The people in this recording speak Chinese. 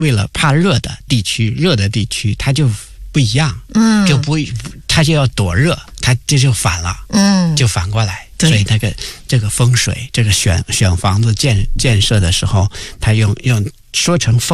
为了怕热的地区它就不一样，它就要躲热，它这就反了，就反过来。所以这个风水，这个选房子建设的时候，它用说成风